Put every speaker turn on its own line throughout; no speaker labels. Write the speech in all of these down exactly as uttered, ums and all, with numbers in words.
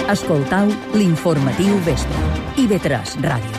Escoltau l'informatiu Vespre. I ve tres Ràdio.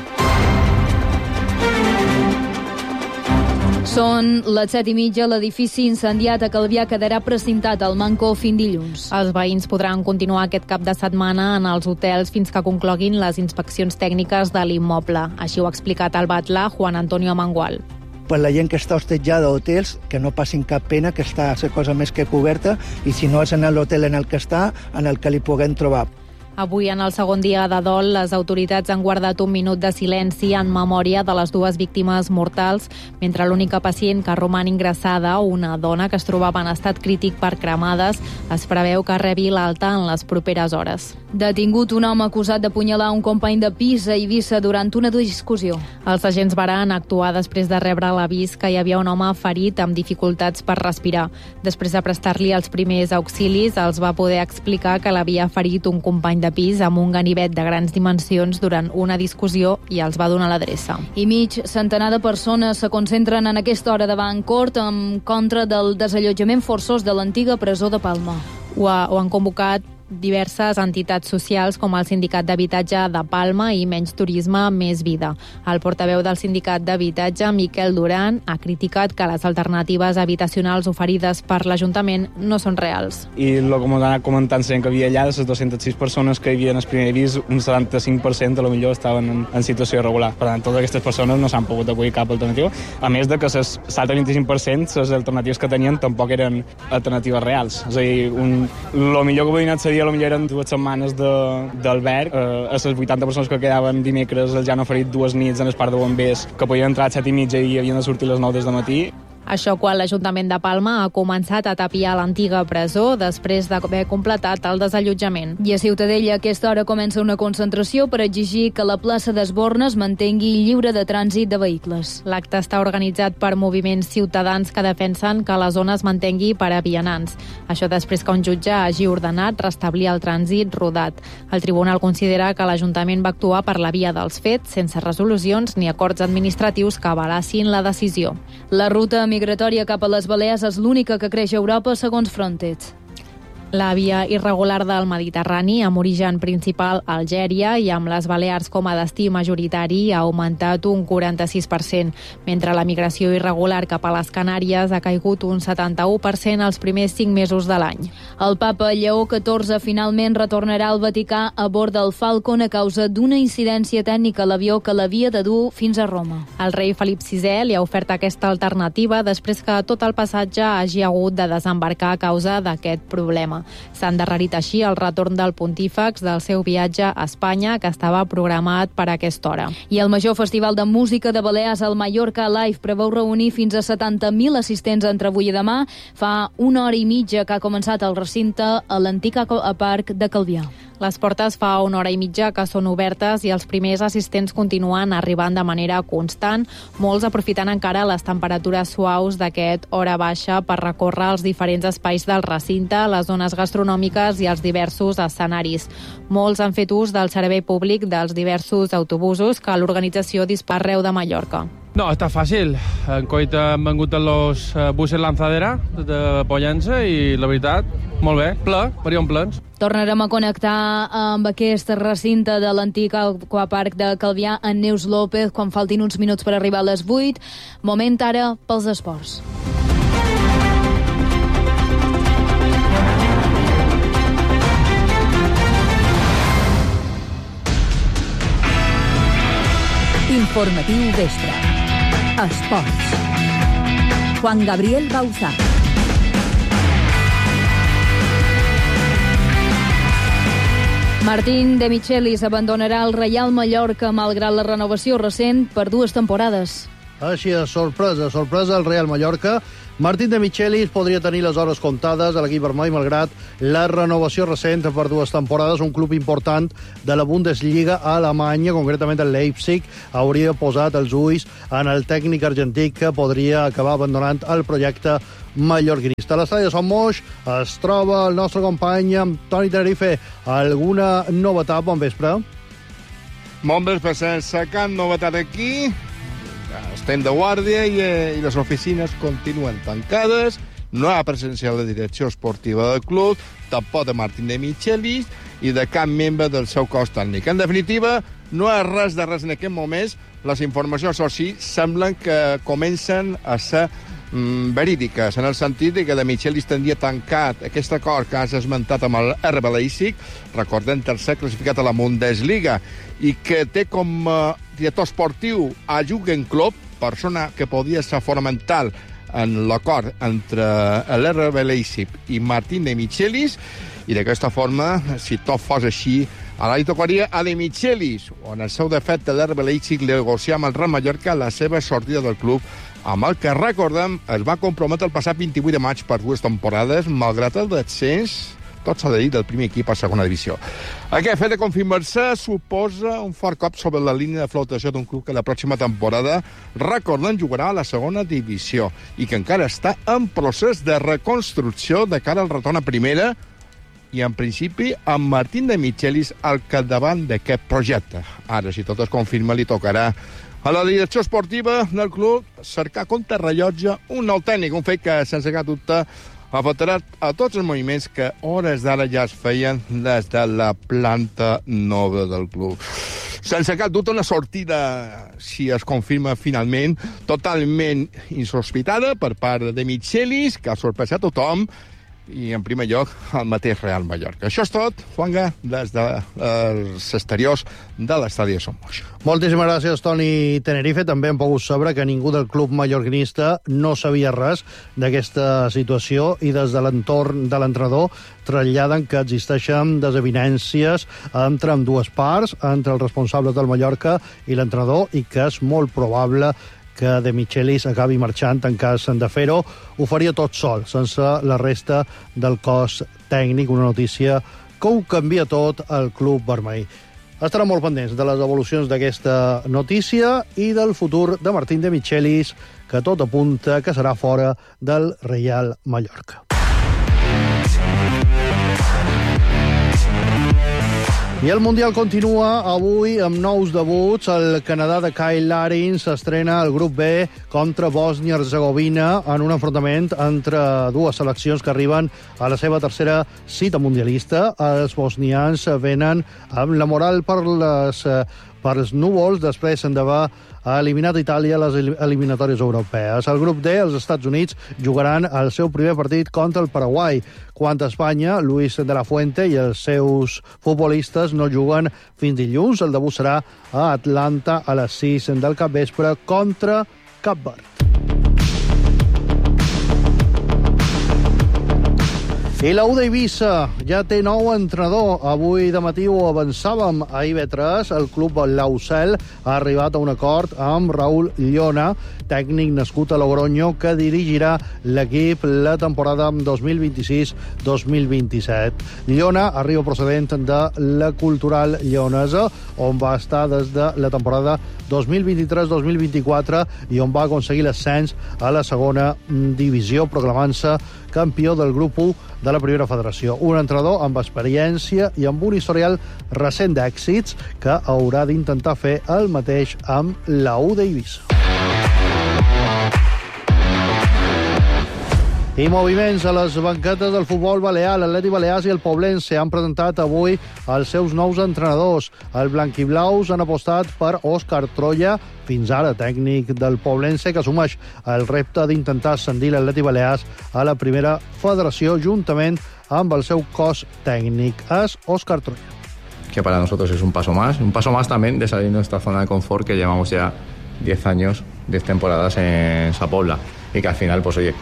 Són les set i mitja, l'edifici incendiat a Calvià quedarà precintat al Manco fin dilluns.
Els veïns podran continuar aquest cap de setmana en els hotels fins que concloguin les inspeccions tècniques de l'immoble. Així ho ha explicat el batlle Juan Antonio Mangual.
Per la gent que està hostatjada a hotels, que no passin cap pena, que està a ser cosa més que coberta, i si no és en l'hotel en el que està, en el que li puguem trobar.
Avui, en el segon dia de dol, les autoritats han guardat un minut de silenci en memòria de les dues víctimes mortals, mentre l'única pacient que roman ingressada, una dona que es trobava en estat crític per cremades, es preveu que rebi l'alta en les properes hores.
Detingut un home acusat d'apunyalar un company de pis a Eivissa durant una discussió.
Els agents varen actuar després de rebre l'avís que hi havia un home ferit amb dificultats per respirar. Després de prestar-li els primers auxilis, els va poder explicar que l'havia ferit un company de pis amb un ganivet de grans dimensions durant una discussió i els va donar l'adreça.
I mig centenar de persones se concentren en aquesta hora davant cort en contra del desallotjament forçós de l'antiga presó de Palma.
Ho, ha, ho han convocat diverses entitats socials com el Sindicat d'Habitatge de Palma i Menys Turisme, Més Vida. El portaveu del Sindicat d'Habitatge, Miquel Duran, ha criticat que les alternatives habitacionals oferides per l'Ajuntament no són reals.
I el que m'ho anat comentant sempre que havia allà, de les dues-centes sis persones que hi havia en el primer avís, un setanta-cinc per cent a lo millor estaven en, en situació irregular. Per tant, totes aquestes persones no s'han pogut acollir cap alternativa. A més de que les l'altre vint-i-cinc per cent, les alternatives que tenien tampoc eren alternatives reals. És a dir, un, lo millor que podien anar seria potser eren dues setmanes d'alberg. Eh, a les vuitanta persones que quedaven dimecres els ja han oferit dues nits en el parc de bombers que podien entrar a set i mitja i havien de sortir a les nou des de matí.
Això quan l'Ajuntament de Palma ha començat a tapiar l'antiga presó després d'haver completat el desallotjament.
I a Ciutadella a aquesta hora comença una concentració per exigir que la plaça d'Esborna es mantengui lliure de trànsit de vehicles.
L'acte està organitzat per moviments ciutadans que defensen que la zona es mantengui per a vianants. Això després que un jutge hagi ordenat restablir el trànsit rodat. El tribunal considera que l'Ajuntament va actuar per la via dels fets, sense resolucions ni acords administratius que avalassin la decisió.
La ruta migratòria cap a les Balears és l'única que creix a Europa, segons Frontex.
La via irregular del Mediterrani, amb origen principal a Algèria i amb les Balears com a destí majoritari, ha augmentat un quaranta-sis per cent, mentre la migració irregular cap a les Canàries ha caigut un setanta-u per cent els primers cinc mesos de l'any.
El papa Lleó catorze finalment retornarà al Vaticà a bord del Falcon a causa d'una incidència tècnica a l'avió que l'havia de dur fins a Roma.
El rei Felip sisè li ha ofert aquesta alternativa després que tot el passatge hagi hagut de desembarcar a causa d'aquest problema. S'ha endarrerit així el retorn del pontífex del seu viatge a Espanya, que estava programat per a aquesta hora.
I el major festival de música de Balears, el Mallorca Live, preveu reunir fins a setanta mil assistents entre avui i demà. Fa una hora i mitja que ha començat el recinte a l'antic parc de Calvià.
Les portes fa una hora i mitja que són obertes i els primers assistents continuen arribant de manera constant, molts aprofitant encara les temperatures suaus d'aquest hora baixa per recórrer els diferents espais del recinte, les zones gastronòmiques i els diversos escenaris. Molts han fet ús del servei públic dels diversos autobusos que l'organització dispara arreu de Mallorca.
No, està fàcil. En Coita han vengut els buses lanzadera de Pollença i la veritat, molt bé, ple, varien plens.
Tornarem a connectar amb aquest recinte de l'antic aquaparc de Calvià en Neus López quan faltin uns minuts per arribar a les vuit. Moment ara pels esports.
Informatiu Vespre. Esports. Juan Gabriel Bauzá.
Martín de Michelis abandonarà el Reial Mallorca malgrat la renovació recent per dues temporades.
Així és, sorpresa, sorpresa el Real Mallorca. Martín de Michelis podria tenir les hores comptades a l'equip vermell malgrat la renovació recent per dues temporades. Un club important de la Bundesliga a Alemanya, concretament el Leipzig, hauria posat els ulls en el tècnic argentí que podria acabar abandonant el projecte mallorquinista. A l'estadi de Son Moix es troba el nostre company Toni Tenerife. Alguna novetat? Bon vespre.
Bon vespre, sense cap novetat aquí. Estem de guàrdia i, eh, i les oficines continuen tancades. No hi ha presencial de direcció esportiva del club, tampoc de Martín de Michelis, i de cap membre del seu cos tècnic. En definitiva, no és res de res en aquest moment. Les informacions, o sí, semblen que comencen a ser mm, verídiques, en el sentit de que De Michelis tindria tancat aquest acord que has esmentat amb el R B Leipzig, recordem, tercer classificat a la Bundesliga, i que té com a director esportiu a Jürgen Klopp, persona que podia ser fonamental en l'acord entre l'R B Leipzig i Martín De Michelis, i d'aquesta forma, si tot fos així, ara li tocaria a De Michelis, o en el seu defecte l'R B Leipzig, negociar amb el Real Mallorca la seva sortida del club, amb el que, recordem, es va comprometre el passat vint-i-vuit de maig per dues temporades, malgrat el descens, tot s'ha de dir, del primer equip a segona divisió. Aquest fet de confirmar-se suposa un fort cop sobre la línia de flotació d'un club que la pròxima temporada, recordem, jugarà a la segona divisió i que encara està en procés de reconstrucció de cara al retorn a primera, i en principi amb Martín De Michelis al capdavant d'aquest projecte. Ara, si tot es confirma, li tocarà a la direcció esportiva del club cercar contrarrellotge un nou tècnic, un fet que, sense cap dubte, afectarà a tots els moviments que hores d'ara ja es feien des de la planta nova del club. Sense cap dubte, una sortida, si es confirma finalment, totalment insospitada per part de Michelis, que ha sorprès a tothom, i, en primer lloc, el mateix Real Mallorca. Això és tot, Juanga, des dels exteriors de l'estadi de Somos.
Moltíssimes gràcies, Toni Tenerife. També hem pogut saber que ningú del club mallorquinista no sabia res d'aquesta situació i des de l'entorn de l'entrenador traslladen que existeixen desavinències entre ambdues parts, entre els responsables del Mallorca i l'entrenador, i que és molt probable que De Michelis acabi marxant en cas de fer-ho. Ho faria tot sol, sense la resta del cos tècnic. Una notícia que ho canvia tot al club vermell. Estarem molt pendents de les evolucions d'aquesta notícia i del futur de Martín De Michelis, que tot apunta que serà fora del Real Mallorca. I el Mundial continua avui amb nous debuts. El Canadà de Kyle Larin s'estrena al grup B contra Bòsnia-Herzegovina en un enfrontament entre dues seleccions que arriben a la seva tercera cita mundialista. Els bosnians venen amb la moral per les per els núvols després d'haver eliminat Itàlia a les eliminatòries europees. Al grup D, els Estats Units jugaran el seu primer partit contra el Paraguai. Quant a Espanya, Luis de la Fuente i els seus futbolistes no juguen fins dilluns. El debut serà a Atlanta a les sis del capvespre contra Cap Verd. I la U d'Eivissa ja té nou entrenador. Avui de matí ho avançàvem a I B tres. El club L'Aucel ha arribat a un acord amb Raúl Llona, tècnic nascut a Logroño, que dirigirà l'equip la temporada dos mil vint-i-sis dos mil vint-i-set. Llona arriba procedent de la Cultural Lleonesa, on va estar des de la temporada dos mil vint-i-tres dos mil vint-i-quatre i on va aconseguir l'ascens a la segona divisió, proclamant-se campió del grup u de la primera federació. Un entrenador amb experiència i amb un historial recent d'èxits que haurà d'intentar fer el mateix amb la U d'Eivissa. I moviments a les banquetes del futbol balear. L'Atleti Balears i el Poblense han presentat avui els seus nous entrenadors. El blanquiblaus han apostat per Òscar Troya, fins ara tècnic del Poblense, que assumeix el repte d'intentar ascendir l'Atleti Balears a la primera federació juntament amb el seu cos tècnic. És Òscar Troya.
Que para nosotros es un paso más, un paso más también de salir de nuestra zona de confort, que llevamos ya diez años, diez temporadas en Sa Pobla, y que al final, pues oye,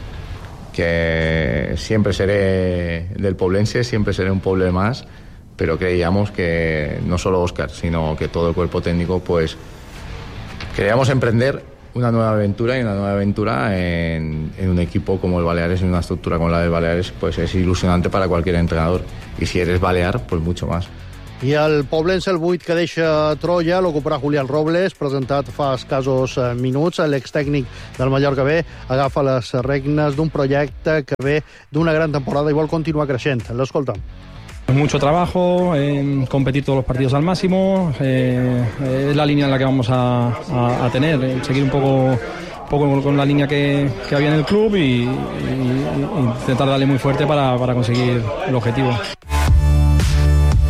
que siempre seré del Poblense, siempre seré un pueblo más, pero creíamos que no solo Óscar, sino que todo el cuerpo técnico, pues queríamos emprender una nueva aventura, y una nueva aventura en, en un equipo como el Baleares, en una estructura como la del Baleares, pues es ilusionante para cualquier entrenador, y si eres balear, pues mucho más.
I el Poblense, el vuit que deixa Troya, l'ocuparà Julián Robles, presentat fa escassos minuts. L'extècnic del Mallorca B agafa les regnes d'un projecte que ve d'una gran temporada i vol continuar creixent. L'escoltam.
Mucho trabajo, eh, competir todos los partidos al máximo, eh, es la línea en la que vamos a, a, a tener, eh, seguir un poco, un poco con la línea que, que había en el club y, y, y intentar darle muy fuerte para, para conseguir el objetivo.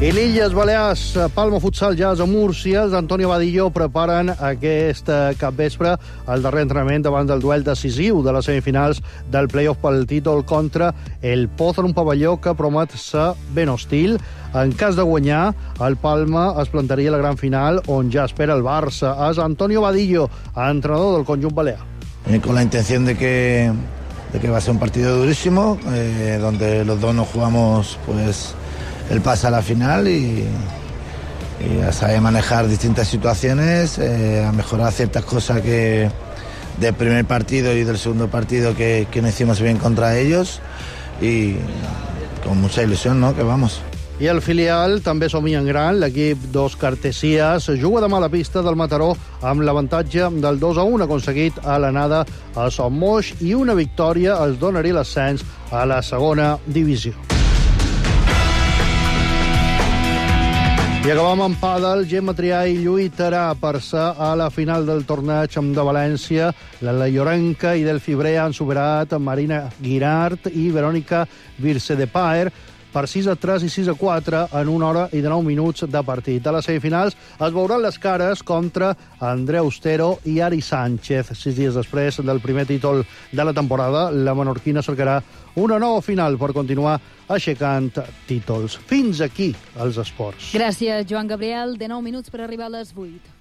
I l'Illes Balears, Palma Futsal Jazz a Múrcia, els Antonio Vadillo preparen aquest capvespre el darrer entrenament davant del duel decisiu de les semifinals del play-off pel títol contra el Pozo, un pavelló que promet ser ben hostil. En cas de guanyar, el Palma es plantaria a la gran final on ja espera el Barça. És Antonio Vadillo, entrenador del conjunt balear.
Eh, con la intención de que, de que va a ser un partido durísimo, eh, donde los dos nos jugamos pues el pase a la final y, y a saber manejar distintas situaciones, eh, a mejorar ciertas cosas que del primer partido y del segundo partido que, que no hicimos bien contra ellos y con mucha ilusión, ¿no?, que vamos.
I el filial també somia en gran. L'equip dos Cartesies juga demà a la pista del Mataró amb l'avantatge del dos a un aconseguit a l'anada a Son Moix i una victòria els donaria l'ascens a la segona divisió. I acabam amb pàdel. Gemma Triay lluitarà per ser a la final del torneig de València. La Llorenca i Delphi Brea han superat Marina Guirart i Verònica Virce de Paer per sis a tres i sis a quatre en una hora i dinou minuts de partit. A les semifinals es veuran les cares contra Andreu Estero i Ari Sánchez. Sis dies després del primer títol de la temporada, la menorquina cercarà una nova final per continuar aixecant títols. Fins aquí els esports.
Gràcies, Joan Gabriel. dinou minuts per arribar a les vuit.